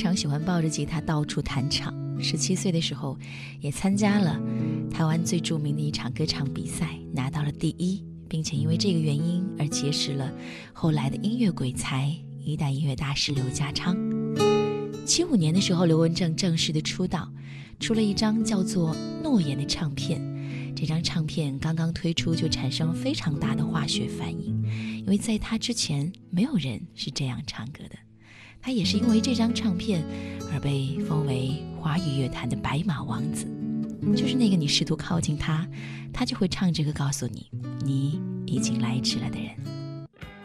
常喜欢抱着吉他到处弹唱。17岁的时候，也参加了台湾最著名的一场歌唱比赛，拿到了第1，并且因为这个原因而结识了后来的音乐鬼才一代音乐大师刘家昌。75年的时候，刘文正正式的出道，出了一张叫做《诺言》的唱片。这张唱片刚刚推出就产生了非常大的化学反应，因为在他之前没有人是这样唱歌的。他也是因为这张唱片而被封为华语乐坛的白马王子，就是那个你试图靠近他，他就会唱这个告诉你你已经来迟了的人。